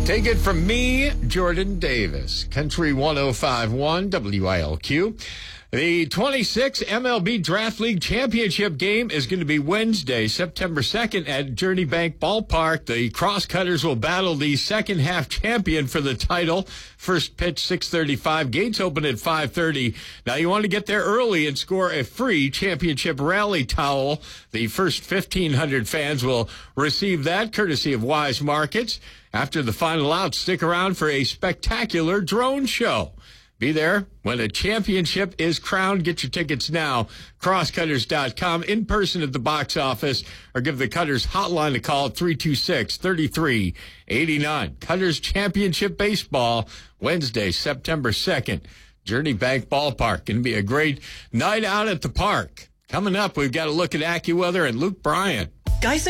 Take it from me, Jordan Davis. Country 105.1 WILQ. The 26 MLB Draft League Championship game is going to be Wednesday, September 2nd at Journey Bank Ballpark. The Crosscutters will battle the second half champion for the title. First pitch, 6:35. Gates open at 5:30. Now you want to get there early and score a free championship rally towel. The first 1,500 fans will receive that courtesy of Wise Markets. After the final out, stick around for a spectacular drone show. Be there when a championship is crowned. Get your tickets now. Crosscutters.com, in person at the box office, or give the Cutters hotline a call at 326-3389. Cutters Championship Baseball, Wednesday, September 2nd, Journey Bank Ballpark. Going to be a great night out at the park. Coming up, we've got a look at AccuWeather and Luke Bryan. Guys